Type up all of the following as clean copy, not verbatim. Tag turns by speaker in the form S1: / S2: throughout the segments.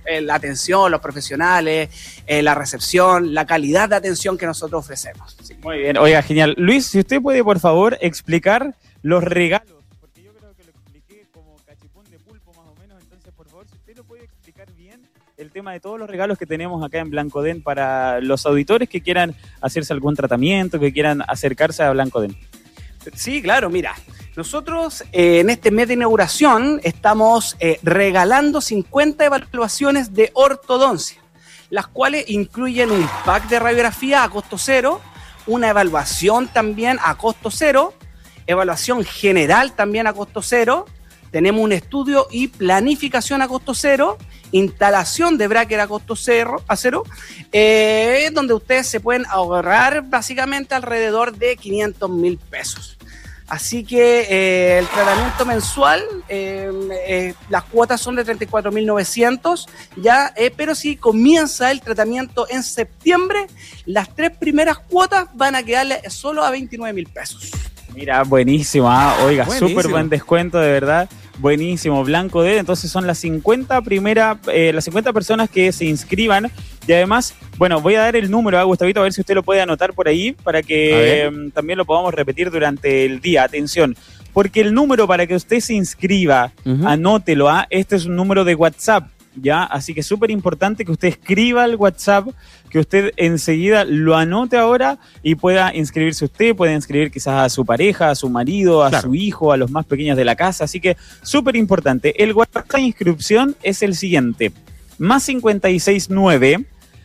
S1: la atención, los profesionales, la recepción, la calidad de atención que nosotros ofrecemos.
S2: Sí. Muy bien, oiga, genial. Luis, si usted puede, por favor, explicar los regalos, porque yo creo que lo expliqué como cachipún de pulpo más o menos, entonces, por favor, si usted lo puede explicar bien, el tema de todos los regalos que tenemos acá en Blancodent para los auditores que quieran hacerse algún tratamiento, que quieran acercarse a Blancodent.
S1: Sí, claro, mira, nosotros en este mes de inauguración estamos regalando 50 evaluaciones de ortodoncia, las cuales incluyen un pack de radiografía a costo cero, una evaluación también a costo cero, evaluación general también a costo cero, tenemos un estudio y planificación a costo cero, instalación de bracket a costo cero, donde ustedes se pueden ahorrar básicamente alrededor de 500.000 pesos. Así que el tratamiento mensual, las cuotas son de 34.900, ya, pero si comienza el tratamiento en septiembre, las 3 primeras cuotas van a quedarle solo a 29.000 pesos.
S2: Mira, buenísimo, oiga, súper buen descuento, de verdad, buenísimo, Blancodent. Entonces son las 50 personas que se inscriban, y además, bueno, voy a dar el número a Gustavito, a ver si usted lo puede anotar por ahí, para que también lo podamos repetir durante el día. Atención, porque el número para que usted se inscriba, anótelo, este es un número de WhatsApp, ¿ya? Así que es súper importante que usted escriba al WhatsApp, que usted enseguida lo anote ahora y pueda inscribirse usted, puede inscribir quizás a su pareja, a su marido, a su hijo, a los más pequeños de la casa. Así que súper importante. El WhatsApp de inscripción es el siguiente: más 569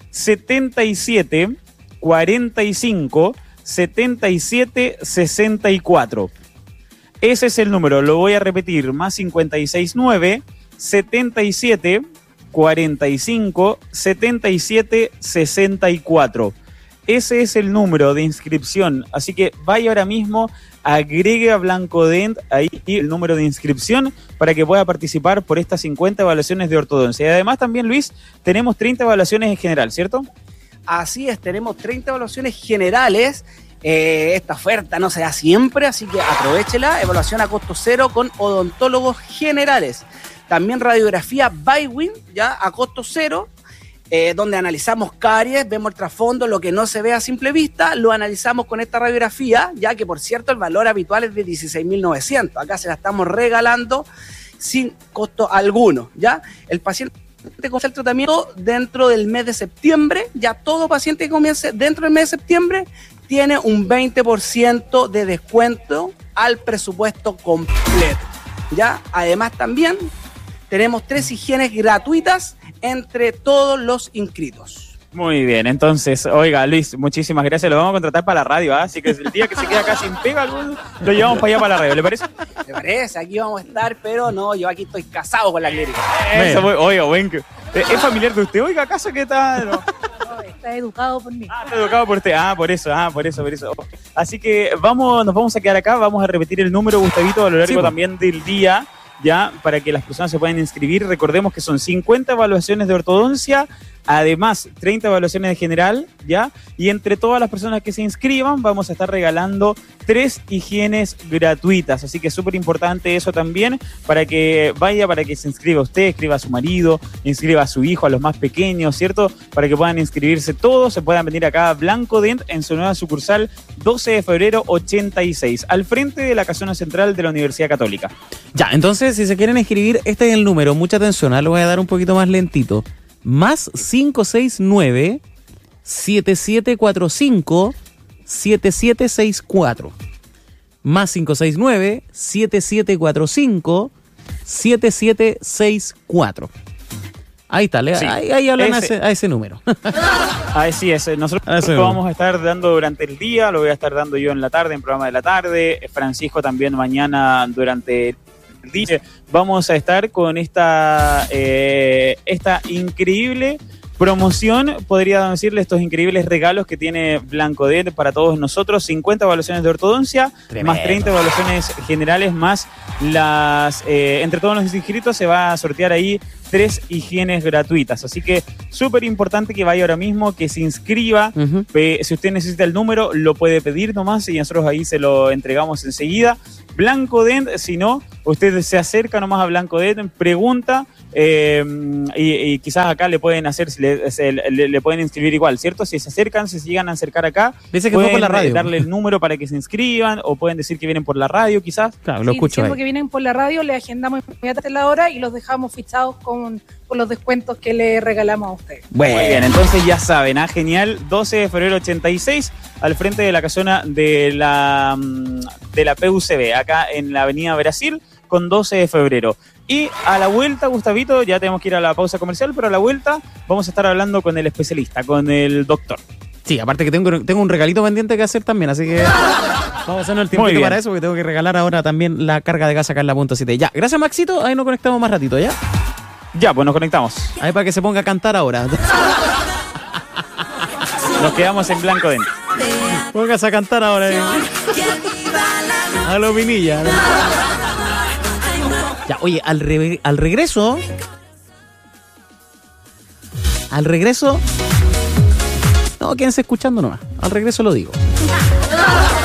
S2: 77 45 77 64. Ese es el número, lo voy a repetir: más 569 77 45 77 64. Ese es el número de inscripción, así que vaya ahora mismo, agregue a Blancodent ahí el número de inscripción para que pueda participar por estas 50 evaluaciones de ortodoncia. Y además también, Luis, tenemos 30 evaluaciones en general, ¿cierto?
S1: Así es, tenemos 30 evaluaines generales. Esta oferta no se da siempre, así que aprovéchela. Evaluación a costo cero con odontólogos generales. También radiografía Bywin, ya a costo cero, donde analizamos caries, vemos el trasfondo, lo que no se ve a simple vista, lo analizamos con esta radiografía, ya que por cierto el valor habitual es de 16.900. Acá se la estamos regalando sin costo alguno, ¿ya? El paciente comienza el tratamiento dentro del mes de septiembre, ya todo paciente que comience dentro del mes de septiembre tiene un 20% de descuento al presupuesto completo, ¿ya? Además también tenemos 3 higienes gratuitas entre todos los inscritos.
S2: Muy bien, entonces, oiga, Luis, muchísimas gracias. Lo vamos a contratar para la radio, así que el día que se queda acá sin pega, lo llevamos para allá, para la radio, ¿le parece?
S1: ¿Le parece? Aquí vamos a estar, pero no, yo aquí estoy casado con la clínica.
S2: Oiga, buen, ¿es familiar de usted? Oiga, ¿acaso qué tal? No.
S3: Está educado por mí.
S2: Está educado por usted. Por eso. Así que nos vamos a quedar acá, vamos a repetir el número, Gustavito, a lo largo también del día, ya, para que las personas se puedan inscribir. Recordemos que son 50 evaluaciones de ortodoncia, además 30 evaluaciones de general, ya, y entre todas las personas que se inscriban vamos a estar regalando 3 higienes gratuitas, así que es súper importante eso también, para que se inscriba usted, escriba a su marido, inscriba a su hijo, a los más pequeños, ¿cierto? Para que puedan inscribirse todos, se puedan venir acá a Blancodent en su nueva sucursal 12 de febrero 86, al frente de la casona central de la Universidad Católica.
S4: Ya, entonces si se quieren inscribir, este es el número, mucha atención, lo voy a dar un poquito más lentito. Más 569 7745 7764. Más 569 7745 7764. Ahí está, sí. ahí hablan a ese número.
S2: Así es, nosotros lo vamos a estar dando durante el día, lo voy a estar dando yo en la tarde, en programa de la tarde, Francisco también mañana durante el día. Vamos a estar con esta increíble promoción, podría decirle, estos increíbles regalos que tiene Blancodent para todos nosotros: 50 evaluaciones de ortodoncia, más 30 evaluaciones generales, más las entre todos los inscritos se va a sortear ahí 3 higienes gratuitas. Así que súper importante que vaya ahora mismo, que se inscriba. Si usted necesita el número, lo puede pedir nomás y nosotros ahí se lo entregamos enseguida. Blanco Dent, si no, usted se acerca nomás a Blanco Dent, pregunta y quizás acá le pueden hacer, le pueden inscribir igual, ¿cierto? Si se acercan, si se llegan a acercar acá,
S4: dice que
S2: pueden
S4: fue por la radio.
S2: Darle el número para que se inscriban o pueden decir que vienen por la radio quizás.
S4: Claro, lo escucho ahí.
S3: Diciendo que vienen por la radio, le agendamos inmediatamente la hora y los dejamos fichados con los descuentos que le regalamos a ustedes.
S2: Bueno. Muy bien, entonces ya saben, genial, 12 de febrero 86, al frente de la casona de la PUCB, acá en la avenida Brasil, con 12 de febrero. Y a la vuelta, Gustavito, ya tenemos que ir a la pausa comercial, pero a la vuelta vamos a estar hablando con el especialista, con el doctor.
S4: Sí, aparte que tengo un regalito pendiente que hacer también, así que vamos a hacernos el tiempo para eso, porque tengo que regalar ahora también la carga de gas acá en la punta 7. Ya, gracias Maxito, ahí nos conectamos más ratito, ¿ya?
S2: Ya, pues nos conectamos.
S4: Ahí para que se ponga a cantar ahora.
S2: Nos quedamos en Blanco Dent.
S4: Póngase a cantar ahora. A lo Pinilla. Ya, oye, al regreso. No, quédense escuchando nomás. Al regreso lo digo.